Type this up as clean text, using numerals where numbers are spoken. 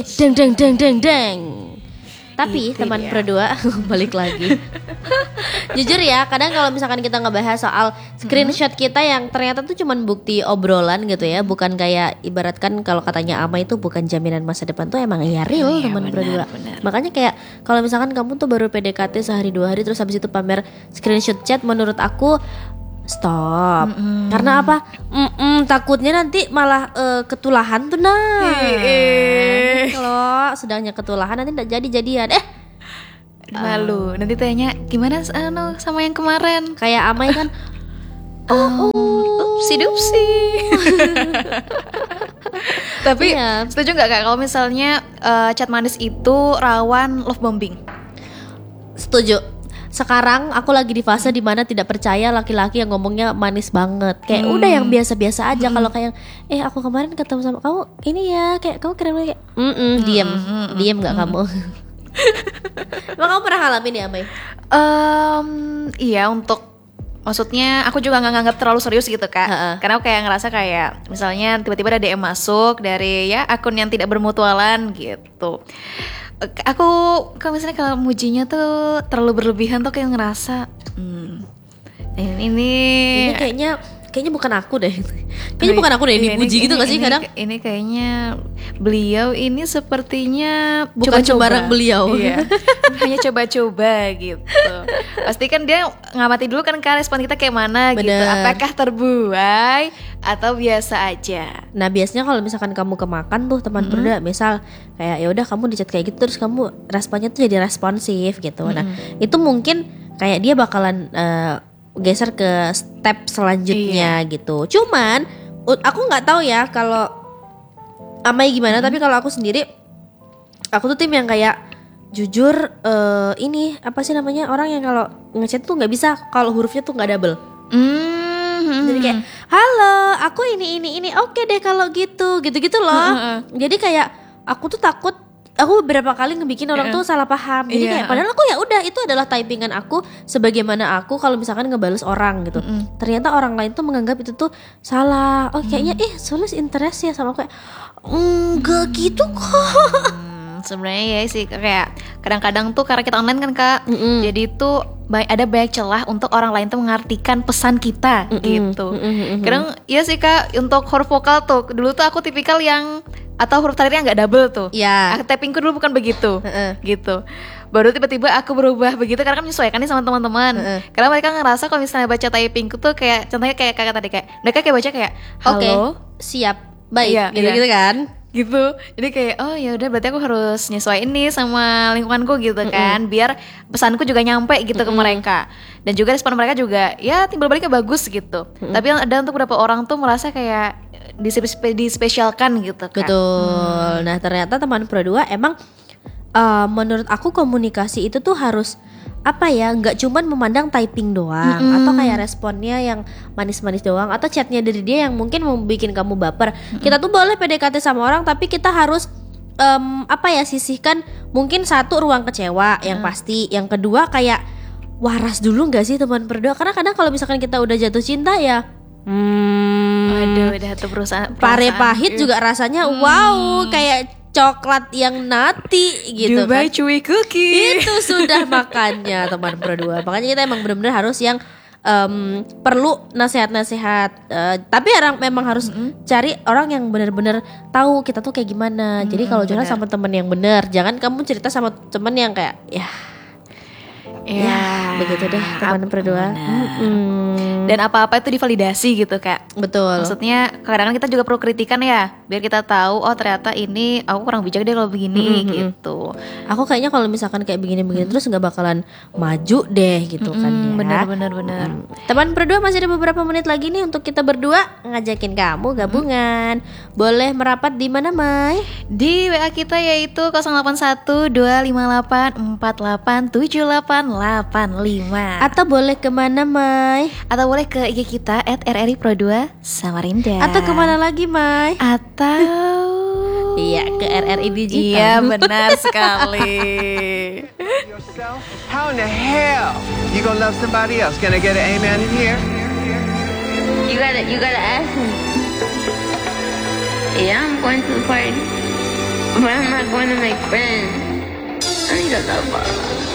deng deng deng deng deng. Tapi Itu teman dia. berdua balik lagi. Jujur ya, kadang kalau misalkan kita ngebahas soal screenshot kita yang ternyata tuh cuman bukti obrolan gitu ya, bukan kayak ibaratkan kalau katanya Ama itu bukan jaminan masa depan tuh emang ya real Iya, teman benar, berdua. benar. Makanya kayak kalau misalkan kamu tuh baru PDKT sehari 2 hari terus habis itu pamer screenshot chat, menurut aku stop. Karena apa? Takutnya nanti malah ketulahan tuh nah. Kalau sedangnya ketulahan nanti tidak jadi-jadian. Malu. Nanti tanya gimana sama yang kemarin. Kayak Amai kan Upsi-dupsi. Tapi Iya. setuju nggak Kak kalau misalnya chat manis itu rawan love bombing? setuju. Sekarang aku lagi di fase dimana tidak percaya laki-laki yang ngomongnya manis banget. Kayak udah yang biasa-biasa aja. Kalau kayak aku kemarin ketemu sama kamu ini ya, kayak kamu keren banget. Diem nggak kamu? Emang kamu pernah ngalamin ya Amai? Iya, untuk maksudnya aku juga nggak nganggap terlalu serius gitu Kak. Karena aku kayak ngerasa kayak misalnya tiba-tiba ada DM masuk dari ya akun yang tidak bermutualan gitu. Aku kalau misalnya kalau mujinya tuh terlalu berlebihan tuh kayak ngerasa ini kayaknya bukan aku deh. Kayaknya bukan aku deh yang dipuji gitu gak sih kadang? Ini kayaknya beliau ini sepertinya Bukan coba-coba. sembarang beliau. Iya. Hanya coba-coba gitu. Pasti kan dia ngamati dulu kan respon kita kayak mana gitu. Bener. Apakah terbuai atau biasa aja. Nah biasanya kalau misalkan kamu kemakan tuh teman berdua, misal kayak ya udah kamu dicat kayak gitu terus kamu responnya tuh jadi responsif gitu. Nah itu mungkin kayak dia bakalan geser ke step selanjutnya gitu. Cuman aku nggak tahu ya kalau Amai gimana, tapi kalau aku sendiri aku tuh tim yang kayak jujur ini apa sih namanya, orang yang kalau ngechat tuh nggak bisa kalau hurufnya tuh nggak double. Jadi kayak halo aku ini oke deh kalau gitu loh. Jadi kayak aku tuh takut, aku beberapa kali ngebikin orang tuh salah paham. Jadi kayak padahal aku ya udah itu adalah typingan aku sebagaimana aku kalau misalkan ngebales orang gitu. Ternyata orang lain tuh menganggap itu tuh salah. Oh kayaknya Sulis interest ya sama aku, kayak enggak gitu kok. Sebenarnya ya sih kayak kadang-kadang tuh karena kita online kan Kak, jadi tuh ada banyak celah untuk orang lain tuh mengartikan pesan kita gitu. Kadang iya sih Kak, untuk huruf vokal tuh dulu tuh aku tipikal yang atau huruf terakhirnya nggak double tuh. Ya. Typingku dulu bukan begitu, gitu. Baru tiba-tiba aku berubah begitu karena kan menyesuaikan nih sama teman-teman. Karena mereka ngerasa kalau misalnya baca typingku tuh kayak contohnya kayak kakak tadi kayak mereka kayak baca kayak halo, Oke, siap, baik, Iya, gitu kan. gitu. Jadi kayak oh ya udah berarti aku harus nyesuaiin nih sama lingkunganku gitu kan, biar pesanku juga nyampe gitu ke mereka. Dan juga respon mereka juga ya timbal baliknya bagus gitu. Tapi ada untuk beberapa orang tuh merasa kayak dispesialkan gitu kan. Betul. Nah ternyata teman Pro 2 emang menurut aku komunikasi itu tuh harus apa ya, nggak cuman memandang typing doang atau kayak responnya yang manis-manis doang atau chatnya dari dia yang mungkin mau bikin kamu baper. Kita tuh boleh PDKT sama orang tapi kita harus sisihkan mungkin satu ruang kecewa yang pasti, yang kedua kayak waras dulu nggak sih teman berdua, karena kadang kalau misalkan kita udah jatuh cinta ya Aduh, udah tuh perusahaan pare pahit juga rasanya wow, kayak coklat yang nati gitu Dubai kan. Chewy Cookie. Itu sudah makannya teman Pro 2. Makanya kita emang benar-benar harus yang perlu nasihat-nasihat, tapi memang harus cari orang yang benar-benar tahu kita tuh kayak gimana. Jadi kalau curhat sama temen yang benar, jangan kamu cerita sama temen yang kayak ya begitu deh teman Pro 2. Dan apa-apa itu divalidasi gitu Kak. Betul. Maksudnya kadang-kadang kita juga perlu kritikan ya, biar kita tahu oh ternyata ini aku kurang bijak deh kalau begini gitu. Aku kayaknya kalau misalkan kayak begini-begini terus nggak bakalan maju deh gitu kan ya. Benar. Teman berdua masih ada beberapa menit lagi nih untuk kita berdua ngajakin kamu gabungan. Boleh merapat di mana Mai? Di WA kita yaitu 081258787885. Atau boleh kemana Mai? Atau boleh ke IG kita @rripro2 Samarinda. Atau kemana lagi Mai? Atau Iya ke RRI Digital. Iya benar sekali. How in the hell you gonna love somebody else? Can I get an amen in here? You gotta ask me. Yeah, I'm going to the party. But I'm not going to make friends. I need a lover.